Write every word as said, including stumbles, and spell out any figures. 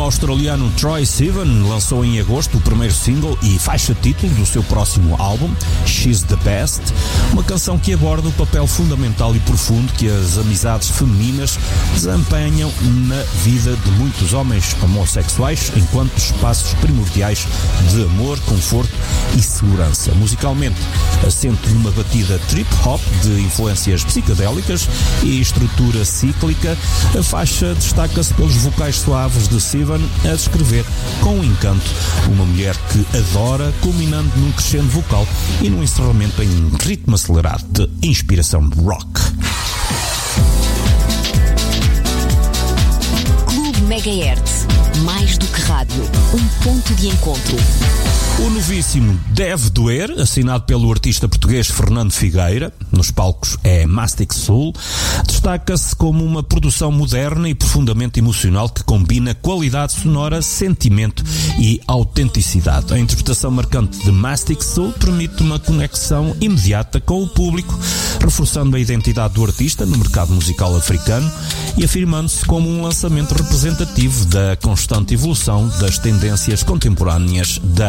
australiano Troye Sivan lançou em agosto o primeiro single e faixa-título do seu próximo álbum, She's the Best, uma canção que aborda o papel fundamental e profundo que as amizades femininas desempenham na vida de muitos homens homossexuais enquanto espaços primordiais de amor, conforto e segurança. Musicalmente, assente numa batida trip-hop de influências psicodélicas e estrutura cíclica, a faixa destaca-se pelos vocais suaves de Sivan a descrever com encanto uma mulher que adora, culminando num crescendo vocal e num encerramento em ritmo acelerado de inspiração rock. Clube Megahertz, mais do que rádio, um ponto de encontro. O novíssimo Deve Doer, assinado pelo artista português Fernando Figueira, nos palcos é Mastic Soul, destaca-se como uma produção moderna e profundamente emocional que combina qualidade sonora, sentimento e autenticidade. A interpretação marcante de Mastic Soul permite uma conexão imediata com o público, reforçando a identidade do artista no mercado musical africano e afirmando-se como um lançamento representativo da constante evolução das tendências contemporâneas da